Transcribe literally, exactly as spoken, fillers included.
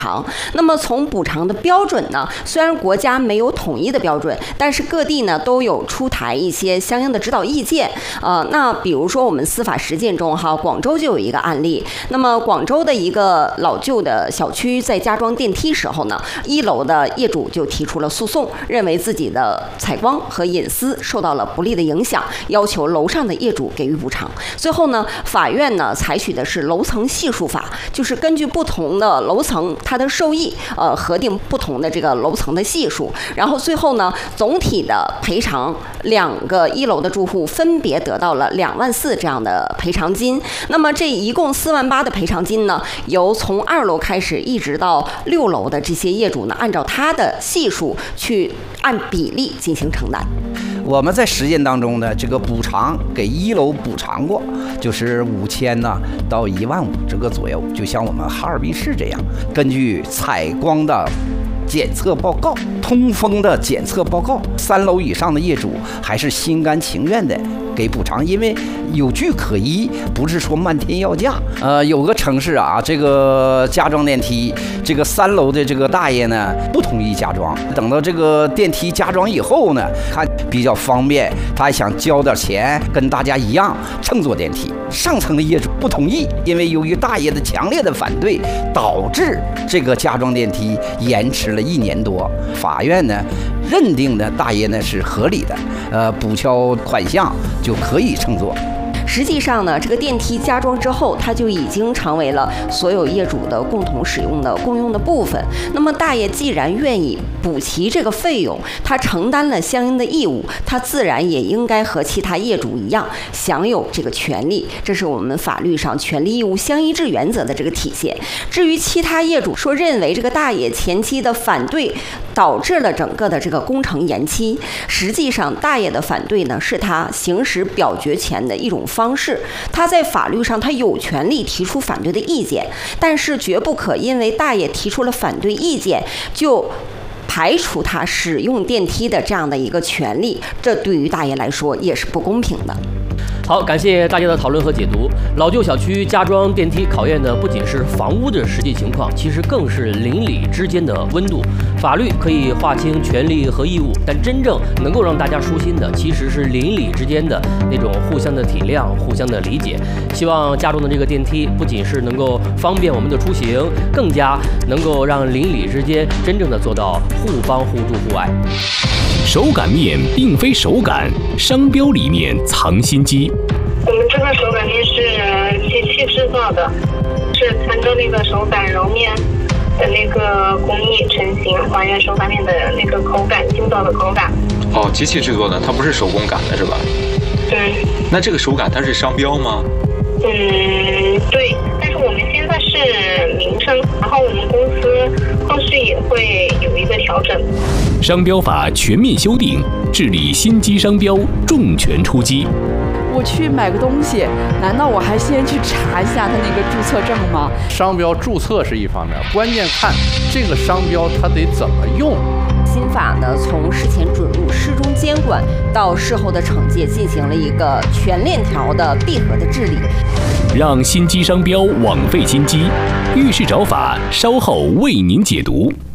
偿。那么从补偿的标准呢，虽然国家没有统一的标准，但是各地呢都有出台一些相应的指导意见。呃，那比如说我们司法实践中哈，广州就有一个案例。那么广州的一个老旧的小区在加装电梯时候呢，一楼的业主就提出了诉讼，认为自己的采光和隐私受到了不利的影响，要求楼上的业主给予补偿。最后呢，法院呢采取的是楼层系数法，就是根据不同的楼层它的受益，呃，核定不同的这个楼层的系数，然后最后呢，总体的赔偿，两个一楼的住户分别得到了两万四这样的赔偿金。那么这一共四万八的赔偿金呢，由从二楼开始一直到六楼的这些业主呢，按照他的系数去按比例进行承担。 我们在实践当中呢，这个补偿给一楼补偿过，就是五千呢到一万五这个左右，就像我们哈尔滨市这样，根据采光的检测报告、通风的检测报告，三楼以上的业主还是心甘情愿的给补偿，因为有据可依，不是说漫天要价。呃，有个城市啊，这个加装电梯，这个三楼的这个大爷呢不同意加装，等到这个电梯加装以后呢，他比较方便，他还想交点钱，跟大家一样乘坐电梯。上层的业主不同意，因为由于大爷的强烈的反对，导致这个加装电梯延迟了一年多。法院呢认定的大爷呢是合理的，呃，补交款项就可以乘坐。 实际上呢，这个电梯加装之后，它就已经成为了所有业主的共同使用的共用的部分。那么大爷既然愿意补齐这个费用，他承担了相应的义务，他自然也应该和其他业主一样享有这个权利。这是我们法律上权利义务相一致原则的这个体现。至于其他业主说认为这个大爷前期的反对导致了整个的这个工程延期，实际上大爷的反对呢，是他行使表决权的一种方式。方式，他在法律上他有权利提出反对的意见，但是绝不可因为大爷提出了反对意见就排除他使用电梯的这样的一个权利，这对于大爷来说也是不公平的。 好，感谢大家的讨论和解读。老旧小区加装电梯考验的不仅是房屋的实际情况，其实更是邻里之间的温度。法律可以划清权利和义务，但真正能够让大家舒心的，其实是邻里之间的那种互相的体谅、互相的理解。希望加装的这个电梯不仅是能够方便我们的出行，更加能够让邻里之间真正的做到互帮互助互爱。 手擀面并非手擀，商标里面藏心机。 我们这个手擀面是机器制造的，是参照那个手擀揉面的那个工艺成型，还原手擀面的那个口感，筋道的口感。 哦，机器制作的，它不是手工擀的是吧？ 嗯。 那这个手擀它是商标吗？ 嗯，对，但是我们现在是名称，然后我们公司后续也会有一个调整。 商标法全面修订，治理心机商标重拳出击。 我去买个东西，难道我还先去查一下它那个注册证吗？ 商标注册是一方面，关键看这个商标它得怎么用。 新法呢，从事前准入、事中监管到事后的惩戒，进行了一个全链条的闭合的治理， 让心机商标枉费心机。遇事找法，稍后为您解读。